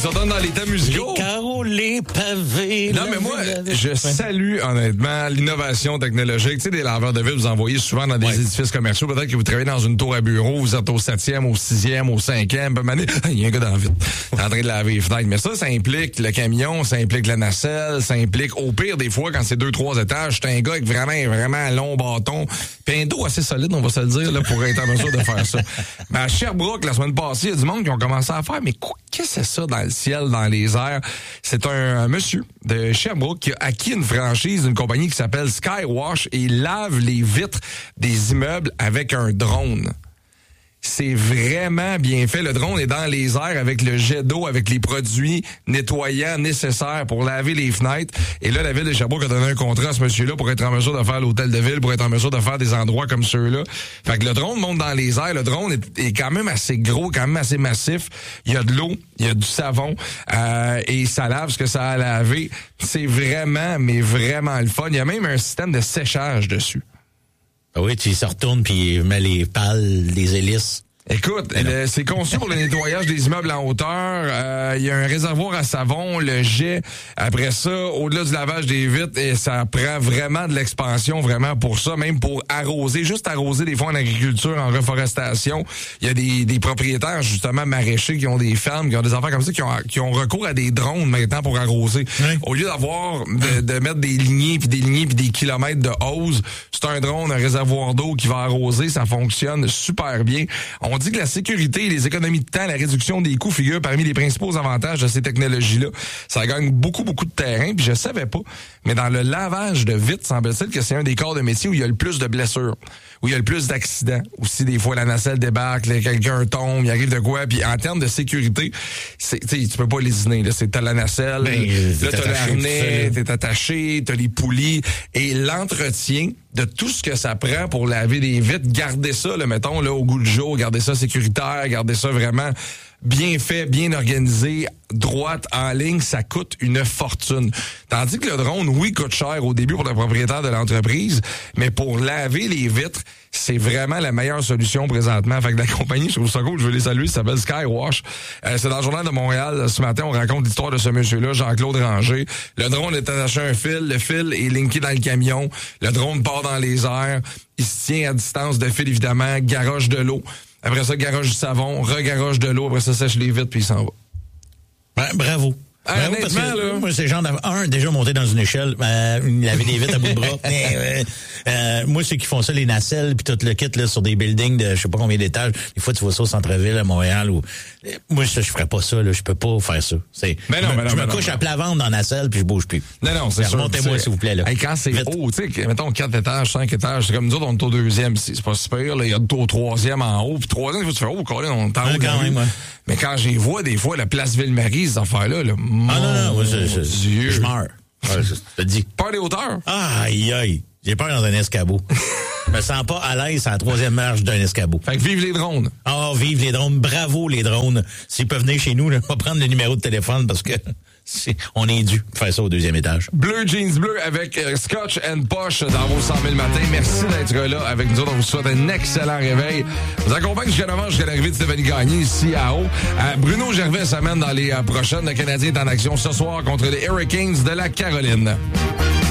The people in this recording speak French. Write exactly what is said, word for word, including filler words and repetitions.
se retourne dans les thèmes musicaux. Les carreaux, les pavés. Non, mais moi, je salue honnêtement l'innovation technologique. Tu sais, des laveurs de ville, vous envoyez souvent dans des ouais. édifices commerciaux. Peut-être que vous travaillez dans une tour à bureau, vous êtes au septième, au sixième, au cinquième. Il y a un gars dans la vitre en train de laver les fenêtres. Mais ça, ça implique le camion, ça implique la nacelle, ça implique, au pire, des fois, quand c'est deux, trois étages, c'est un gars avec vraiment, vraiment un long bâton, puis un dos assez solide, on va se le dire, là, pour être en mesure de faire ça. Mais à Sherbrooke, la semaine passée, il y a du monde qui ont commencé à faire, mais qu'est-ce que c'est ça dans le ciel, dans les airs? C'est un, un monsieur de Sherbrooke qui a acquis une franchise d'une compagnie qui s'appelle Skywash et il lave les vitres des immeubles avec un drone. C'est vraiment bien fait. Le drone est dans les airs avec le jet d'eau, avec les produits nettoyants nécessaires pour laver les fenêtres. Et là, la ville de Sherbrooke a donné un contrat à ce monsieur-là pour être en mesure de faire l'hôtel de ville, pour être en mesure de faire des endroits comme ceux-là. Fait que le drone monte dans les airs. Le drone est, est quand même assez gros, quand même assez massif. Il y a de l'eau, il y a du savon euh, et ça lave ce que ça a lavé. C'est vraiment, mais vraiment le fun. Il y a même un système de séchage dessus. Ah oui, tu se retournes puis il met les pales, les hélices. Écoute, le, c'est conçu pour le nettoyage des immeubles en hauteur. Euh, il y a un réservoir à savon, le jet. Après ça, au-delà du lavage des vitres, et ça prend vraiment de l'expansion, vraiment pour ça, même pour arroser, juste arroser des fois en agriculture, en reforestation. Il y a des, des propriétaires, justement, maraîchers qui ont des fermes, qui ont des affaires comme ça, qui ont, qui ont recours à des drones maintenant pour arroser. Oui. Au lieu d'avoir, de, de mettre des lignées, puis des lignées, puis des kilomètres de hose, c'est un drone, un réservoir d'eau qui va arroser. Ça fonctionne super bien. On On dit que la sécurité et les économies de temps, la réduction des coûts figurent parmi les principaux avantages de ces technologies-là. Ça gagne beaucoup, beaucoup de terrain, puis je savais pas. Mais dans le lavage de vitres, semble-t-il que c'est un des corps de métier où il y a le plus de blessures, où il y a le plus d'accidents. Aussi, des fois, la nacelle débarque, là, quelqu'un tombe, il arrive de quoi. Puis en termes de sécurité, c'est, tu peux pas lésiner. Là, c'est t'as la nacelle, ben, là t'as l'harnais, t'es attaché, t'as les poulies. Et l'entretien de tout ce que ça prend pour laver des vitres, garder ça, là, mettons, là, au goût du jour, garder ça sécuritaire, garder ça vraiment bien fait, bien organisé, droite, en ligne, ça coûte une fortune. Tandis que le drone, oui, coûte cher au début pour le propriétaire de l'entreprise, mais pour laver les vitres, c'est vraiment la meilleure solution présentement. Fait que la compagnie, je trouve ça cool, je veux les saluer, ça s'appelle Skywash. Euh, c'est dans le Journal de Montréal. Ce matin, on raconte l'histoire de ce monsieur-là, Jean-Claude Ranger. Le drone est attaché à un fil, le fil est linké dans le camion, le drone part dans les airs, il se tient à distance de fil, évidemment, garoche de l'eau. Après ça, garoche du savon, regaroche de l'eau, après ça, sèche les vitres, puis il s'en va. Ben, bravo. Ah, honnêtement, là. Moi, c'est genre un, déjà monté dans une échelle, euh, il avait des vitres à bout de bras. euh, euh, moi, ceux qui font ça, les nacelles, puis tout le kit, là, sur des buildings de je sais pas combien d'étages. Des fois, tu vois ça au centre-ville, à Montréal, ou, euh, moi, ça, je ferais pas ça, là. Je peux pas faire ça. C'est, mais non, je, mais non, je me mais couche non, à plat ventre dans la nacelle, puis je bouge plus. Non, non, c'est sûr. Remontez-moi, s'il vous plaît, là. Hey, quand c'est Vite. haut, tu sais, mettons quatre étages, cinq étages, c'est comme nous autres, on est au deuxième, c'est, c'est pas super, là. Il y a au troisième en haut, puis troisième, il faut tu faire, oh, Colin, on est en haut. Quand même, ouais. Mais quand j'y vois, des fois, la place Ville-Marie, ces affaires-là, là, ah, non, non, ouais, c'est, c'est, Dieu. Je meurs. Ouais, je te dis. Peur des hauteurs. Aïe, aïe. J'ai peur dans un escabeau. Je me sens pas à l'aise à la troisième marche d'un escabeau. Fait que vive les drones. Ah, oh, vive les drones. Bravo, les drones. S'ils peuvent venir chez nous, là, on va prendre le numéro de téléphone parce que c'est, on est dû faire ça au deuxième étage. Bleu, jeans bleu avec euh, Scotch and Posh dans vos cent mille matins. Merci d'être là avec nous autres. On vous souhaite un excellent réveil. On vous accompagne jusqu'à neuf heures jusqu'à l'arrivée de Stéphanie Gagné ici à Haut. Euh, Bruno Gervais s'amène dans les euh, prochaines. Le Canadien est en action ce soir contre les Hurricanes de la Caroline.